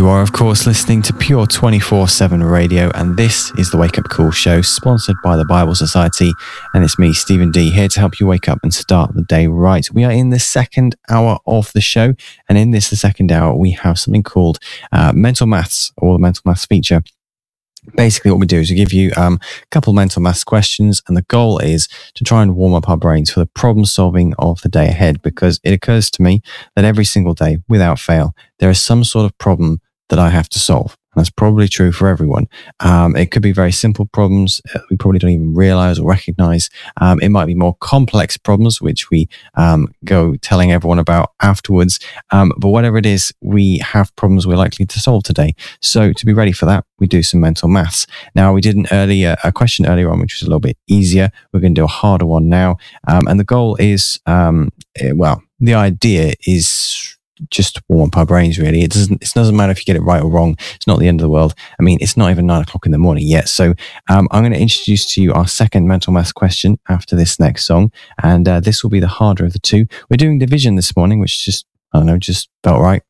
You are, of course, listening to Pure 24/7 Radio, and this is the Wake Up Call show, sponsored by the Bible Society. And it's me, Stephen D, here to help you wake up and start the day right. We are in the second hour of the show, and in this, the second hour, we have something called Mental Maths, or the Mental Maths feature. Basically, what we do is we give you a couple mental maths questions, and the goal is to try and warm up our brains for the problem solving of the day ahead, because it occurs to me that every single day, without fail, there is some sort of problem that I have to solve. And that's probably true for everyone. It could be very simple problems we probably don't even realize or recognize. It might be more complex problems, which we go telling everyone about afterwards. But whatever it is, we have problems we're likely to solve today. So to be ready for that, we do some mental maths. Now, we did a question earlier on, which was a little bit easier. We're going to do a harder one now. And the goal is, the idea is just to warm up our brains, really. It doesn't matter if you get it right or wrong. It's not the end of the world. I mean, it's not even 9 o'clock in the morning yet. So I'm going to introduce to you our second mental maths question after this next song. And this will be the harder of the two. We're doing division this morning, which just felt right.